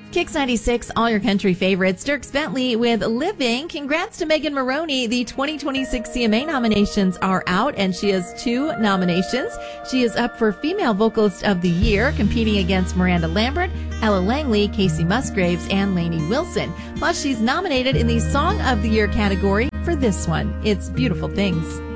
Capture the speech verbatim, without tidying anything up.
Kicks ninety-six, all your country favorites. Dierks Bentley with Living. Congrats to Megan Maroney. The twenty twenty-six C M A nominations are out, and she has two nominations. She is up for Female Vocalist of the Year, competing against Miranda Lambert, Ella Langley, Casey Musgraves, and Lainey Wilson. Plus, she's nominated in the Song of the Year category for this one. It's Beautiful Things.